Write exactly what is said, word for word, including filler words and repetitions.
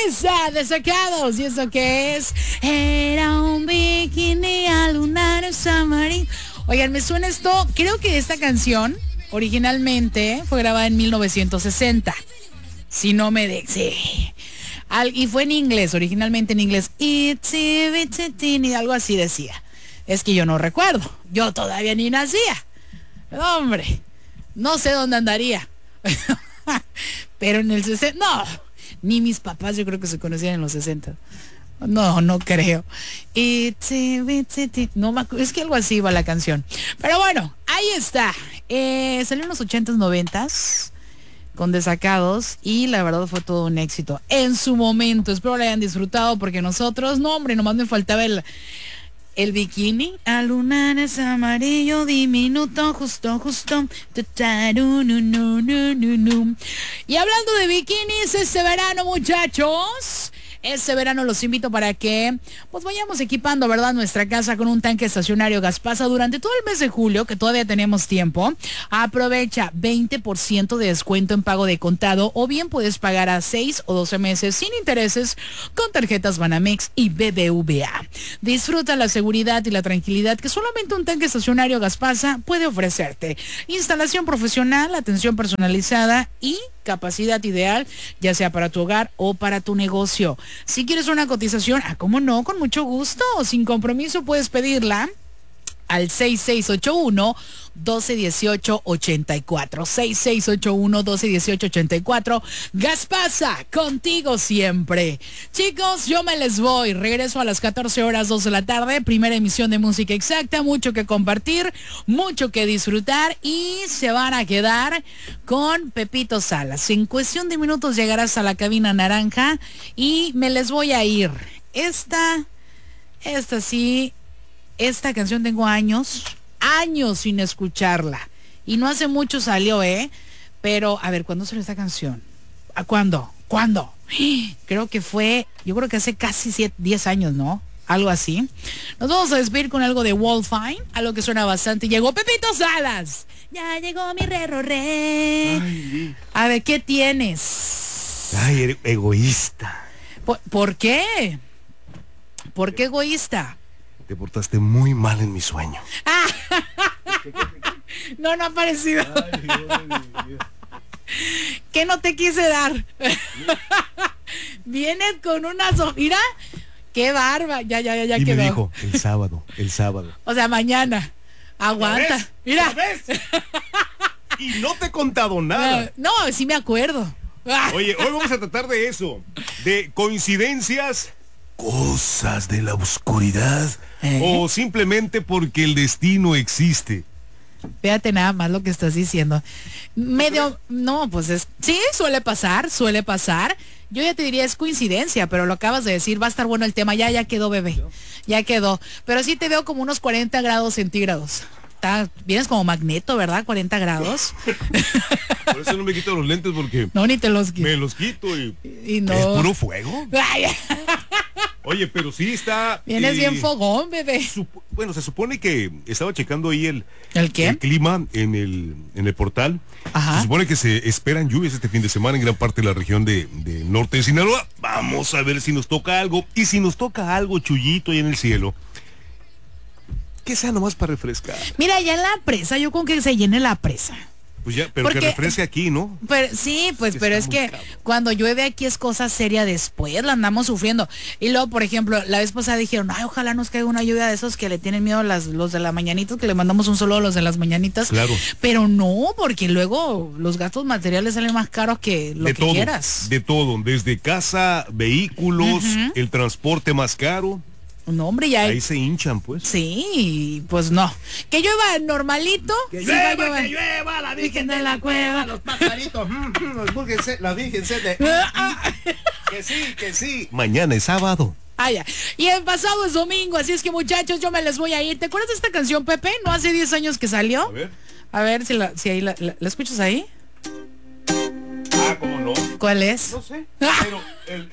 está, Desacados. ¿Y eso qué es? Era un bikini a lunar amarillo. Oigan, me suena esto. Creo que esta canción originalmente fue grabada en mil novecientos sesenta. Si no me de... Sí. Al, y fue en inglés, originalmente en inglés. Itsy bitsy teeny, algo así decía. Es que yo no recuerdo. Yo todavía ni nacía. Hombre, no sé dónde andaría. Pero en el sesenta... No, ni mis papás yo creo que se conocían en los sesenta. No, no creo. Itsy bitsy teeny. No me acuerdo. Es que algo así iba la canción. Pero bueno, ahí está. Eh, salió en los ochentas, noventas. Con Desacados y la verdad fue todo un éxito en su momento. Espero lo hayan disfrutado porque nosotros, no hombre, nomás me faltaba el, el bikini. A lunar es amarillo diminuto, justo, justo. Y hablando de bikinis, este verano, muchachos, este verano los invito para que pues vayamos equipando, ¿verdad?, nuestra casa con un tanque estacionario Gaspasa durante todo el mes de julio, que todavía tenemos tiempo. Aprovecha veinte por ciento de descuento en pago de contado, o bien puedes pagar a seis o doce meses sin intereses con tarjetas Banamex y B B V A. Disfruta la seguridad y la tranquilidad que solamente un tanque estacionario Gaspasa puede ofrecerte. Instalación profesional, atención personalizada y capacidad ideal, ya sea para tu hogar o para tu negocio. Si quieres una cotización, ah, cómo no, con mucho gusto, sin compromiso puedes pedirla al seis seis ocho uno, uno dos uno ocho, ocho cuatro. seis seis ocho uno, uno dos uno ocho, ocho cuatro. Gaspasa, contigo siempre. Chicos, yo me les voy. Regreso a las catorce horas, dos de la tarde. Primera emisión de Música Exacta. Mucho que compartir, mucho que disfrutar. Y se van a quedar con Pepito Salas. En cuestión de minutos llegarás a la cabina naranja. Y me les voy a ir. Esta, esta sí... Esta canción tengo años, años sin escucharla. Y no hace mucho salió, ¿eh? Pero, a ver, ¿cuándo salió esta canción? ¿A cuándo? ¿Cuándo? Creo que fue, yo creo que hace casi siete, diez años, ¿no? Algo así. Nos vamos a despedir con algo de Wolfine, algo que suena bastante. Llegó Pepito Salas. Ya llegó mi re, ro, re. Ay. A ver, ¿qué tienes? Ay, eres egoísta. ¿Por, ¿por qué? ¿Por qué egoísta? Te portaste muy mal en mi sueño. Ah, no, no ha parecido. Ay, Dios, Dios. ¿Qué no te quise dar? Vienes con una sojira. Qué barba. Ya, ya, ya, ya y quedó. me dijo, el sábado, el sábado. O sea, mañana. Aguanta. ¿Ves? Mira. ¿Ves? Y no te he contado nada. No, no, sí me acuerdo. Oye, hoy vamos a tratar de eso. De coincidencias, cosas de la oscuridad, ¿eh? O simplemente porque el destino existe. Fíjate nada más lo que estás diciendo. Medio, no, pues es, sí, suele pasar, suele pasar. Yo ya te diría es coincidencia, pero lo acabas de decir, va a estar bueno el tema, ya, ya quedó, bebé, ya quedó. Pero sí te veo como unos cuarenta grados centígrados. Está, vienes como Magneto, ¿verdad? cuarenta grados. Por eso no me quito los lentes porque... No, ni te los quito. Me los quito y... y no. ¿Es puro fuego? Ay. Oye, pero sí está... Vienes eh, bien fogón, bebé. Supo, bueno, se supone que estaba checando ahí el... ¿El qué? El clima en el, en el portal. Ajá. Se supone que se esperan lluvias este fin de semana en gran parte de la región de, de norte de Sinaloa. Vamos a ver si nos toca algo. Y si nos toca algo, chullito ahí en el cielo, que sea nomás para refrescar. Mira, ya en la presa, yo con que se llene la presa. Pues ya, pero Porque, que refresque aquí, ¿no? Pero, sí, pues, es pero es muy que cabrón. cuando llueve aquí es cosa seria después, la andamos sufriendo. Y luego, por ejemplo, la vez pasada dijeron, ay, ojalá nos caiga una lluvia de esos que le tienen miedo las, los de la mañanitas, que le mandamos un saludo a los de las mañanitas. Claro. Pero no, porque luego los gastos materiales salen más caros que lo de que todo, quieras. De todo, desde casa, vehículos, Uh-huh. el transporte más caro. No, hombre, ya hay... Ahí se hinchan, pues. Sí, pues no. Que llueva normalito. Que sí va a llueva, llover. que llueva, la Virgen de de la la Cueva. Cueva, los pajaritos, mm, mm, los Virgen, la Virgen se de... Que sí, que sí. Mañana es sábado. Ah, ya. Y el pasado es domingo, así es que muchachos, yo me les voy a ir. ¿Te acuerdas de esta canción, Pepe? ¿No hace diez años que salió? A ver. A ver si la, si ahí la, la, ¿la escuchas ahí? Ah, ¿cómo no? ¿Cuál es? No sé. Pero el,